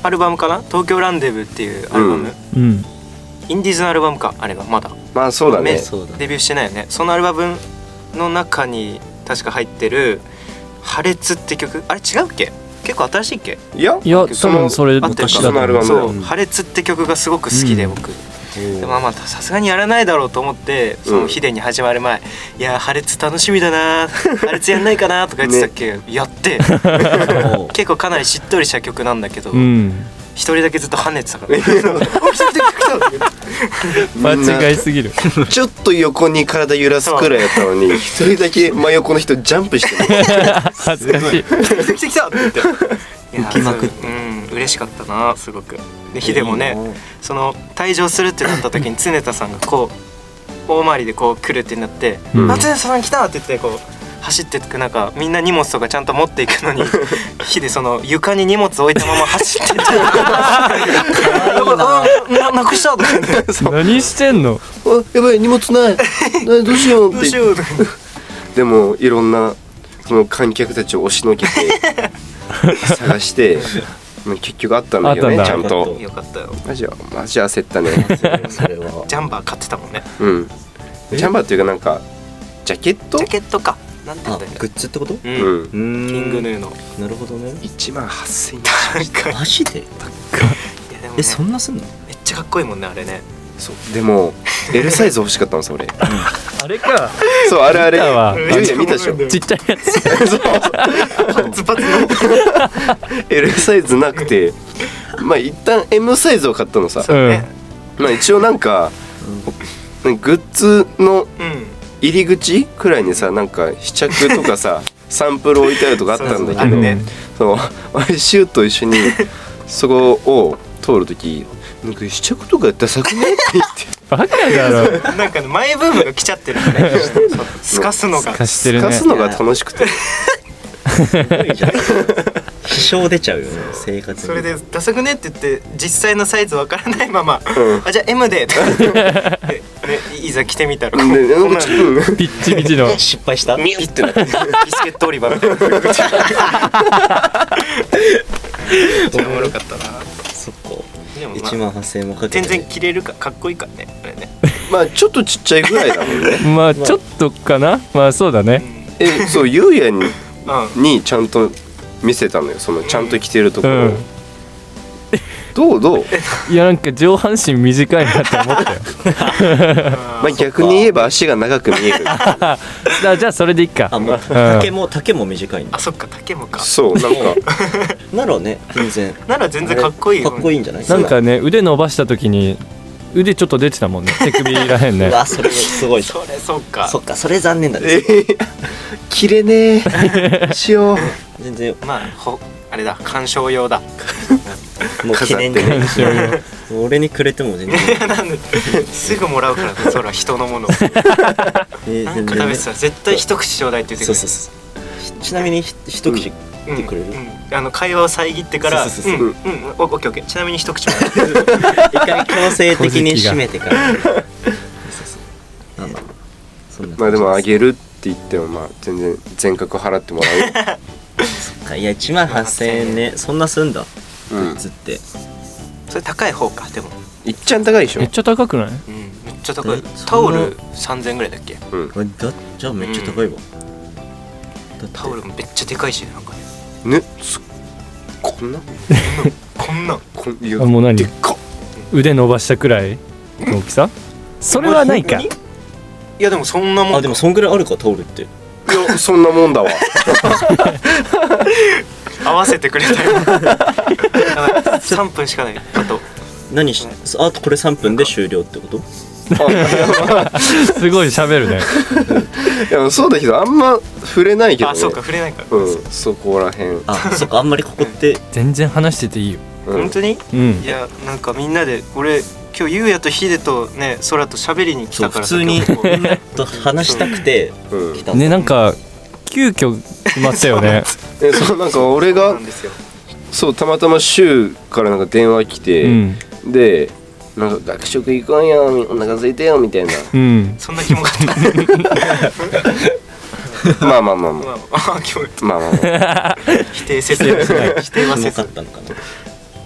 アルバムかな、東京ランデブーっていうアルバム、 うん、 インディーズのアルバムか、あれがまだまあそうだね、 デビューしてないよね。そのアルバムの中に確か入ってる破裂って曲、あれ違うっけ、結構新しいっけ。 いや多分それ昔のアルバム。 そう、破裂って曲がすごく好きで、僕でもまあさすがにやらないだろうと思って、そのヒデに始まる前、いや破裂楽しみだな、破裂やんないかなとか言ってたっけ、やって結構かなりしっとりした曲なんだけど、一人だけずっと跳ねてたから間違いすぎるちょっと横に体揺らすくらいやったのに、一人だけ真横の人ジャンプしてる恥ずかしい来てきたって言って浮きまくって、嬉しかったな、すごく。でヒデもね、その退場するってなった時に常田さんがこう大回りでこう来るってなって、常田さん来たって言ってこう走っていく中、みんな荷物とかちゃんと持っていくのにヒデその床に荷物置いたまま走っててなくしたとか何してんの、 やばい荷物ないどうしようってでもいろんなその観客たちを押しのけて探して結局あったんだけどね、ちゃんと。 よかったよ。 マジ焦ったねそれはジャンバー買ってたもんね。 ジャンバーっていうかなんかジャケットか、なんて言ったっけ、 グッズってこと？ キングヌーの。 なるほどね。 18,000円。 マジで？そんなすんの？ めっちゃかっこいいもんね、あれね。 そう、でも L サイズ欲しかったのそれ。 あれか。 そう、あれユウヤ見たでしょ。 ちっちゃいやつ。 パツパツの L サイズなくて、まあ一旦 M サイズを買ったのさ。まあ一応なんかグッズの入り口くらいにさ、なんか試着とかさサンプル置いてあるとかあったんだけど、そうシューと一緒にそこを通るとき、なんか試着とかダサくねって言ってバカだろなんかマイブームが来ちゃってるねすかすのが楽しくて支障出ちゃうよね、生活に。 それでダサくねって言って実際のサイズわからないまま、じゃあ M でいざ着てみたらピッチピチの失敗したミュッてなってビスケット売り場みたいなおもろかったな。 そっか、18,000円もかけて全然着れるか、かっこいいからね、あれね。 まあちょっとちっちゃいぐらいだもんねまあちょっとかな、まあそうだね。 そう、ユウヤにちゃんと見せたのよ、そのちゃんと着てるところ。どういや、なんか上半身短いなって思ったよまあ逆に言えば足が長く見えるじゃあそれでいいか。 丈も短いんだ。 あ、そっか、丈もか。 そう、なんかならね、 全然かっこいいよ。 かっこいいんじゃない。 なんかね、腕伸ばした時に腕ちょっと出てたもんね、手首らへんね。 うわ、それすごい。 そっか、 それ残念だね。 着れねえしよう。 全然まああれだ、鑑賞用だもう記念で俺にくれても全然すぐもらうからね、そら人のものなんか食べてたら絶対一口ちょうだいって言ってくれる。 ちなみに一口言ってくれる？ 会話を遮ってからオッケーオッケー、ちなみに一口一回強制的に締めてからまあでもあげるって言っても、まあ全然全額払ってもらうそっか、いや18,000円ね、そんなすんだ、グッズって。 それ高い方か。でもいっちゃん高いでしょ。 めっちゃ高くない？ めっちゃ高い。タオル3,000円ぐらいだっけ。 じゃあめっちゃ高いわ。 タオルもめっちゃでかいし、なんかね。 こんなもう何、腕伸ばしたくらいの大きさ？それはないか。いやでもそんなもん。 でもそんぐらいあるか、タオルって。 いや、そんなもんだわ合わせてくれたよ3分しかない。あとこれ 3分で終了ってこと？ すごい喋るねいや、そうだけどあんま触れないけどね。 あ、そうか、触れないから。 そこらへん。 そうか、あんまりここって全然話してていいよ。 本当に？いや、なんかみんなで、俺今日ゆうやとヒデとね、ソラと喋りに来たから、 普通にと話したくて来たね。なんか急遽決まったよねそう、なんか俺がそうたまたま週からなんか電話来て、でなんか学食行こうよ、お腹空いてよみたいな、 そんな気もかったまあ気もかった。否定せず否定はせず。 かったのかな。